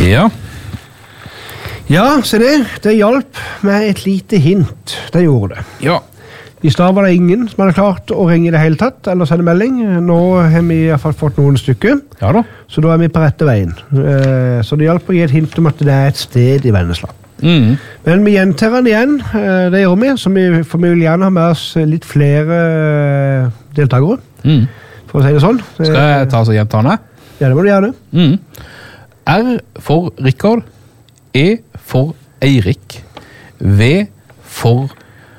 Ja. Ja, se det hjalp med et lite hint. Det gjorde det. Ja. I stad var det ingen som hadde klart å ringe i det hele tatt, eller sende melding. Nå har vi i hvert fall fått noen stykker. Ja da. Så da er vi på rette veien. Så det hjalp å gi et hint om at det er et sted i Vennesla. Men vi gjentar den igjen, det gjør vi, så vi vil gjerne ha med oss litt flere deltakere, for å si det sånn. Skal jeg ta så gjenta den? Ja, det må du gjerne. R for Rikard, E for Eirik, V for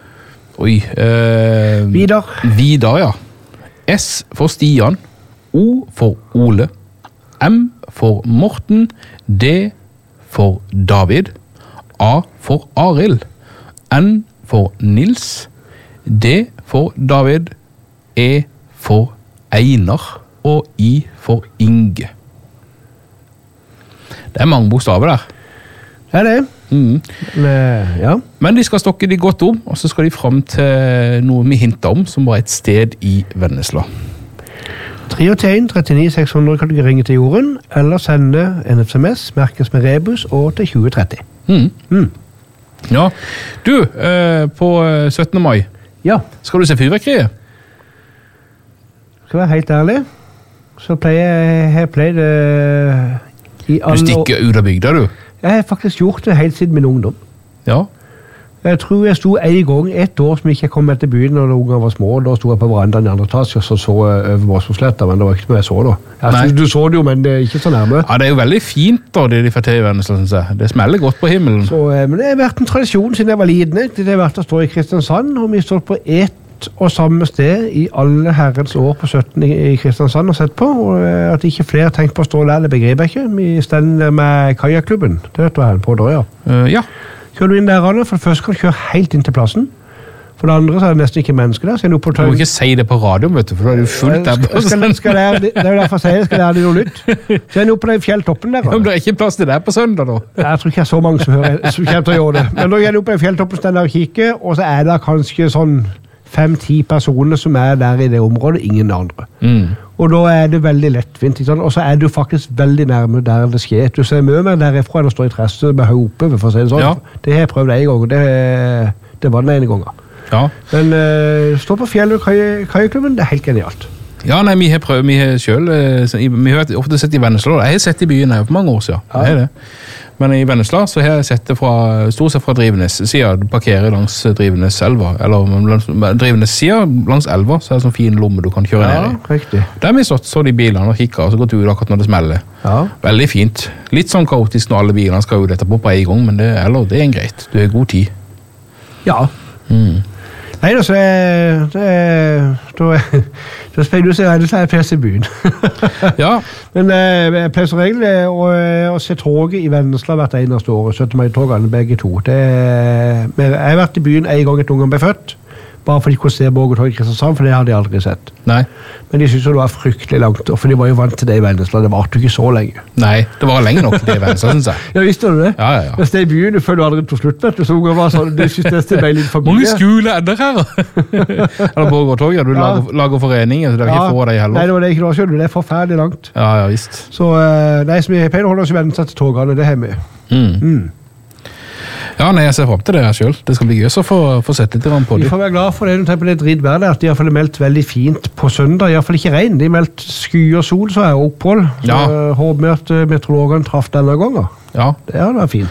Vidar, ja. S for Stian, O for Ole, M for Morten, D for David, A for Arild, N for Nils, D for David, E for Einar og I for Inge. Det er mange bokstaver der. Det er det. Ja. Men de skal stokke de godt om, og så skal de frem til noe vi hinter om, som var et sted i Vennesla. 381-39-600 kan du ringe til jorden, eller sende en SMS, merkes med Rebus, og til 2030. Ja. Du, på 17. mai, skal du se fyrverkeriet? Skal være helt ærlig, så pleier jeg det i alle år. Du stikker ut av bygda, du? Jeg har faktisk gjort det helt siden min ungdom. Ja. Jeg tror jeg sto en gang, et år som ikke jeg kom med til byen når ungene var små, og da sto jeg på verandaen i andre etasje og så over Båsforsletta, men det var ikke noe jeg så da. Du så det jo, men det er ikke så nærme. Ja, det er jo veldig fint da, det de får til i Vennesla, synes jeg. Det smeller godt på himmelen. Så, men det har vært en tradisjon siden jeg var liten. Det har vært å stå i Kristiansand, og vi har stått på ett og samme sted i alle herrens år på 17 i Kristiansand og sett på, og at ikke flere tenkt på å stå der, det begriper jeg ikke. Vi stender med kajakklubben, det vet du her på Døya. Ja. Kjører du inn der, Anne, for det første kan du kjøre helt inn til plassen. For det andre så er det nesten ikke mennesker der. Du må ikke si det på radio, vet du, for da er du fullt der. Det er jo derfor jeg sier, skal lære deg noe nytt. Så er du på den fjelltoppen der. Men det er ikke plass til det på søndag da. Jeg tror ikke jeg er så mange som kommer til å gjøre det. Men da er du på den fjelltoppen, stender og kikker, og så er det kanskje sånn 5-10 personer som er der i det området, ingen andre. Og da er det veldig lettvint, og så er du faktisk veldig nærme der det skjer. Du ser mye mer derifra enn å stå i tresse med høy oppe, for å si det sånn. Ja. Det har jeg prøvd en gang, og det var den ene gangen. Ja. Men stå på fjellet og kajakklubben, det er helt genialt. Ja, nei, vi har prøvd, vi har selv, vi har ofte sett i Vennesla, jeg har sett i byen her for mange år siden, det er det. Men i Vennesla så har jeg sett det stort sett fra Drivenes siden, du parkerer langs Drivenes elva, eller Drivenes siden langs elva, så er det sånn fin lomme du kan kjøre ned i. Ja, riktig. Der har vi så de bilene og kikket, og så gått ut akkurat når det smeller. Ja. Veldig fint. Litt sånn kaotisk når alle bilene skal ut etterpå på en gang, men det er en greit. Du har god tid. Ja. Nei, da spiller du seg redd, så er jeg pleier i byen. Ja. Men jeg pleier som regel å se toget i Vennesla hvert eneste år, 17. mai-togene, begge to. Jeg har vært i byen en gang et ungen ble født, bare for de kunne se Borgertog i Kristiansand, for det hadde de aldri sett. Nei. Men de synes jo det var fryktelig langt, for de var jo vant til det i Vennesla, det var ikke så lenge. Nei, det var lenge nok det i Vennesla, synes jeg. Ja, visste du det? Ja. Hvis det er i byen, du føler du aldri til slutt, vet du, så unger var sånn, det synes det ble litt for mye. Mange skole er der her. Eller Borgertog, ja, du lager foreninger, så det er ikke få deg heller. Nei, det var det ikke da, skjønner du, det er forferdelig langt. Ja, visst. Så, nei, som jeg pleier å holde oss i Vennesla til togene, det er med. Ja, nei, jeg ser frem til det her selv. Det skal bli gøy å få sett litt på det. Vi får være glad for det, når du tenker på det drittværet, at de i hvert fall har meldt veldig fint på søndag, i hvert fall ikke regn. De har meldt sky og sol, så er opphold. Så håper vi at meteorologene traff denne gangen. Ja. Det hadde vært fint.